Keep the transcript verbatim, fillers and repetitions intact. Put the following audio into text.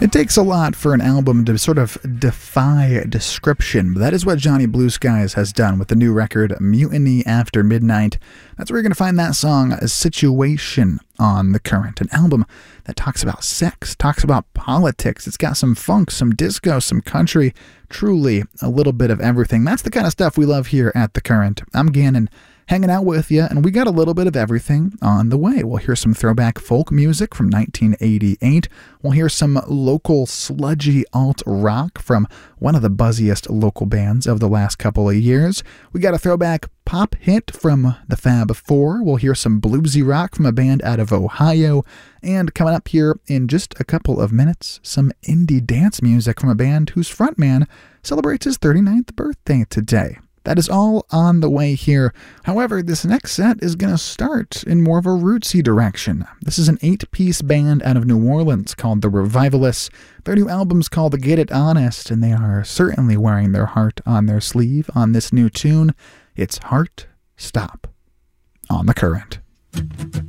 It takes a lot for an album to sort of defy description, but that is what Johnny Blue Skies has done with the new record, Mutiny After Midnight. That's where you're going to find that song, Situation, on The Current, an album that talks about sex, talks about politics. It's got some funk, some disco, some country, truly a little bit of everything. That's the kind of stuff we love here at The Current. I'm Gannon, hanging out with you, and we got a little bit of everything on the way. We'll hear some throwback folk music from nineteen eighty-eight. We'll hear some local sludgy alt rock from one of the buzziest local bands of the last couple of years. We got a throwback pop hit from the Fab Four. We'll hear some bluesy rock from a band out of Ohio. And coming up here in just a couple of minutes, some indie dance music from a band whose frontman celebrates his thirty-ninth birthday today. That is all on the way here. However, this next set is going to start in more of a rootsy direction. This is an eight-piece band out of New Orleans called The Revivalists. Their new album's called Get It Honest, and they are certainly wearing their heart on their sleeve on this new tune. It's Heart Stop on The Current.